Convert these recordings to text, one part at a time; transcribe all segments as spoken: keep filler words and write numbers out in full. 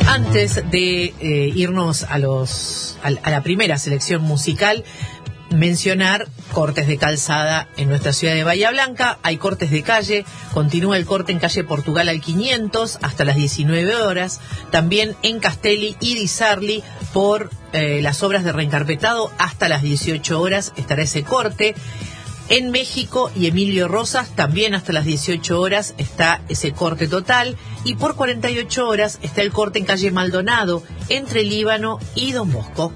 Antes de eh, irnos a los a, a la primera selección musical, mencionar cortes de calzada en nuestra ciudad de Bahía Blanca. Hay cortes de calle, continúa el corte en calle Portugal al quinientos hasta las diecinueve horas, también en Castelli y Di Sarli por eh, las obras de reencarpetado hasta las dieciocho horas estará ese corte. En México y Emilio Rosas también hasta las dieciocho horas está ese corte total, y por cuarenta y ocho horas está el corte en calle Maldonado entre Líbano y Don Bosco.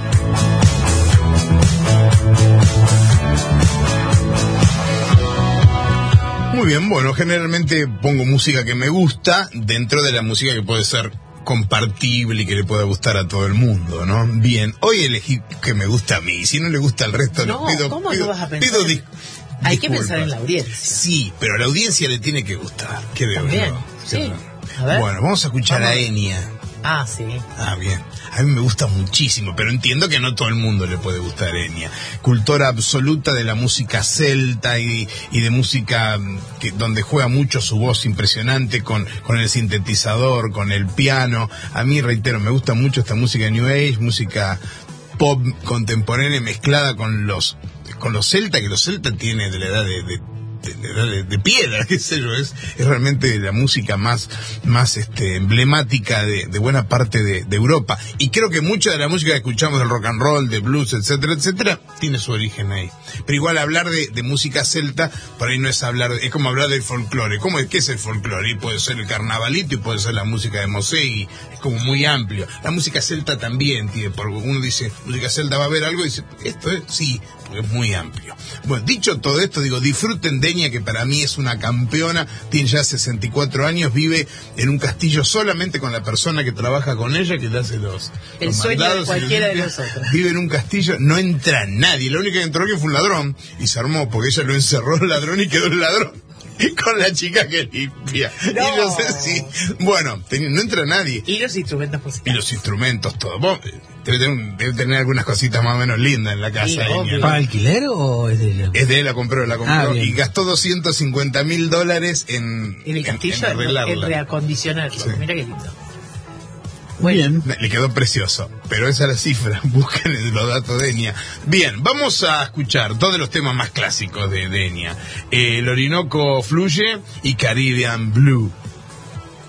Muy bien, bueno, generalmente pongo música que me gusta dentro de la música que puede ser compartible y que le pueda gustar a todo el mundo, ¿no? Bien, hoy elegí que me gusta a mí, si no le gusta al resto, no, les pido, ¿cómo pido, no vas a pensar? pido dis- Hay disculpas. que pensar en la audiencia. Sí, pero a la audiencia le tiene que gustar. ¿Qué veo También, yo? sí. A ver. Bueno, vamos a escuchar Vamos. a Enya. Ah, sí. Ah, bien. A mí me gusta muchísimo, pero entiendo que no todo el mundo le puede gustar Enya. Cultora absoluta de la música celta y, y de música que, donde juega mucho su voz impresionante con, con el sintetizador, con el piano. A mí, reitero, me gusta mucho esta música New Age, música pop contemporánea mezclada con los con los celta, que los celta tienen de la edad de... de De, de, de piedra, qué sé yo, es, es realmente la música más, más este, emblemática de, de buena parte de, de Europa, y creo que mucha de la música que escuchamos del rock and roll, de blues, etcétera, etcétera, tiene su origen ahí. Pero igual hablar de, de música celta, por ahí no es hablar, de, es como hablar del folclore. ¿Cómo es? ¿Qué es el folclore? Y puede ser el carnavalito y puede ser la música de Mosegui, es como muy amplio. La música celta también tiene, porque uno dice, música celta va a haber algo, y dice, esto es, sí, porque es muy amplio. Bueno, dicho todo esto, digo, disfruten de Enya, que para mí es una campeona, tiene ya sesenta y cuatro años, vive en un castillo solamente con la persona que trabaja con ella, que le hace los, el los sueño mandados, de cualquiera de limpia. nosotros. Vive en un castillo, no entra nadie, lo único que entró que fue un ladrón, y se armó, porque ella lo encerró el ladrón y quedó el ladrón con la chica que limpia. No. Y no sé si, bueno, ten, no entra nadie. Y los instrumentos musicales. Y los instrumentos, todo. Vos, debe, tener un, debe tener algunas cositas más o menos lindas en la casa. Sí, Enya, ¿no? ¿Para alquiler o es de ella? Es de él, la compró, la compró. Ah, y gastó doscientos cincuenta mil dólares en, En el castillo, en, en en, arreglarla. en reacondicionarlo. Sí. Mira qué lindo. Muy bien. Le quedó precioso, pero esa es la cifra. Busquen los datos de Enya. Bien, vamos a escuchar dos de los temas más clásicos de, de Enya. Eh, el Orinoco Fluye y Caribbean Blue.